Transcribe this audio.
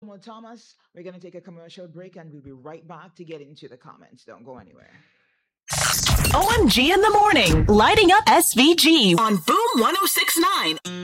Jomo Thomas. We're going to take a commercial break and we'll be right back to get into the comments. Don't go anywhere. OMG in the morning, lighting up SVG on Boom 1069.